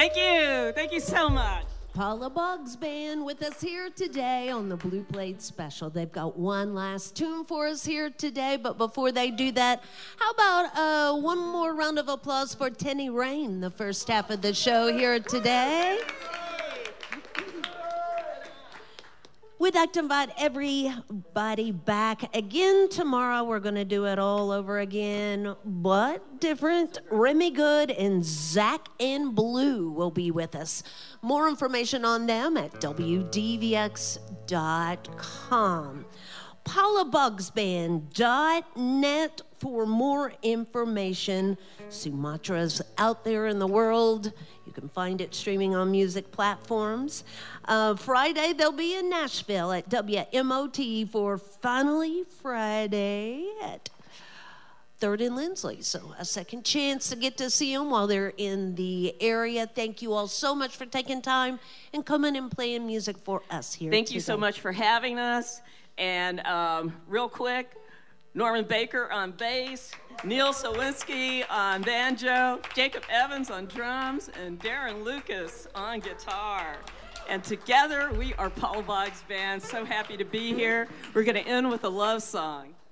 Thank you. Thank you so much. Paula Boggs Band with us here today on the Blue Plate Special. They've got one last tune for us here today, but before they do that, how about one more round of applause for Tenny Rain, the first half of the show here today. We'd like to invite everybody back again tomorrow. We're going to do it all over again, but different. Remy Good and Zach and Blue will be with us. More information on them at wdvx.com. PaulaBoggsBand.net for more information. Sumatra's out there in the world. You can find it streaming on music platforms. Friday, they'll be in Nashville at WMOT for Finally Friday at 3rd and Lindsley. So a second chance to get to see them while they're in the area. Thank you all so much for taking time and coming and playing music for us here Thank you so much for having us. And real quick, Norman Baker on bass, Neil Sawinski on banjo, Jacob Evans on drums, and Darren Lucas on guitar. And together we are Paula Boggs Band. So happy to be here. We're going to end with a love song.